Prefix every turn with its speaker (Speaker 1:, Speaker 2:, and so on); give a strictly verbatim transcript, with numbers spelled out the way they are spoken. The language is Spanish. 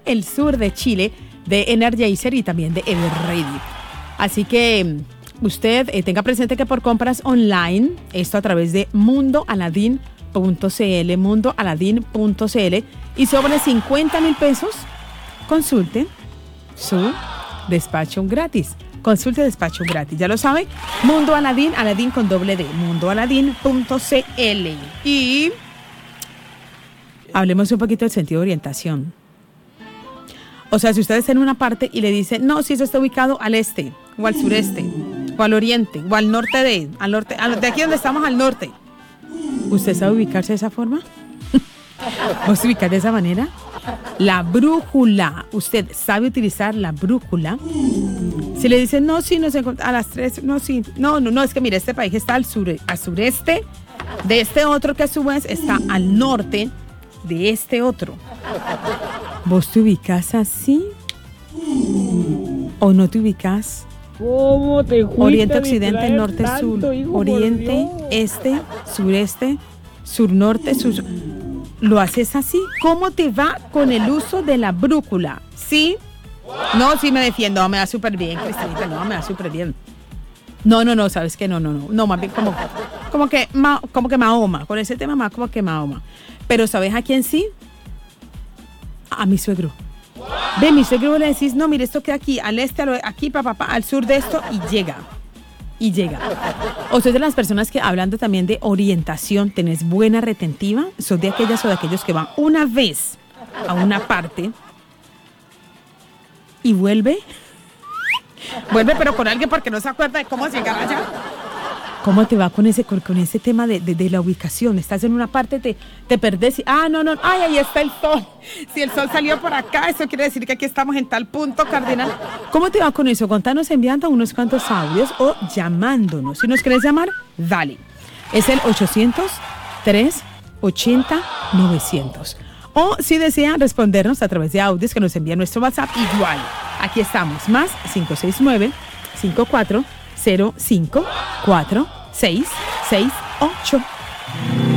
Speaker 1: el sur de Chile de Energizer y también de Everready. Así que usted eh, tenga presente que por compras online, esto a través de mundo aladín punto c l, mundo aladín punto c l, y sobre cincuenta mil pesos, consulte su despacho gratis. Consulte despacho gratis, ya lo sabe, Mundo Aladín, Aladín con doble D, mundo aladín punto c l. Y hablemos un poquito del sentido de orientación. O sea, si usted está en una parte y le dice, no, si eso está ubicado al este, o al sureste, o al oriente, o al norte de, al norte, al, de aquí donde estamos al norte, ¿usted sabe ubicarse de esa forma? ¿O se ubica de esa manera? La brújula, ¿usted sabe utilizar la brújula? Si le dicen, no, sí, nos encontramos a las tres, no, sí, no, no, no, es que mire, este país está al, sur, al sureste de este otro que a su vez está al norte de este otro. ¿Vos te ubicas así? ¿O no te ubicas?
Speaker 2: ¿Cómo te fuiste
Speaker 1: Oriente,
Speaker 2: a
Speaker 1: occidente,
Speaker 2: distraer
Speaker 1: norte,
Speaker 2: tanto,
Speaker 1: sur,
Speaker 2: hijo,
Speaker 1: oriente,
Speaker 2: por Dios?
Speaker 1: este, sureste, sur, norte, sur. ¿Lo haces así? ¿Cómo te va con el uso de la brújula? ¿Sí? No, sí me defiendo, no, me va súper bien, Cristalita, no, me va súper bien. No, no, no, ¿sabes qué? No, no, no, no, más bien como, como que, ma, como que Mahoma, con ese tema más como que Mahoma. Pero ¿sabes a quién sí? A mi suegro. Ve, mi suegro le decís, no, mire, esto queda aquí, al este, al, aquí, pa, pa, pa, al sur de esto, y llega. Y llega. O sos de las personas que, hablando también de orientación, tenés buena retentiva, sos de aquellas o de aquellos que van una vez a una parte y vuelve. Vuelve, pero con alguien porque no se acuerda de cómo llegar allá. ¿Cómo te va con ese, con, con ese tema de, de, de la ubicación? Estás en una parte, te, te perdés y, ah, no, no, ay, ahí está el sol. Si el sol salió por acá, eso quiere decir que aquí estamos en tal punto cardinal. ¿Cómo te va con eso? Contanos enviando unos cuantos audios o llamándonos. Si nos querés llamar, dale. Es el ochocientos, tres ochenta, novecientos. O si desean respondernos a través de audios que nos envía nuestro WhatsApp, igual. Aquí estamos, más cinco seis nueve, cinco cuatro cero cinco, cuatro seis seis ocho.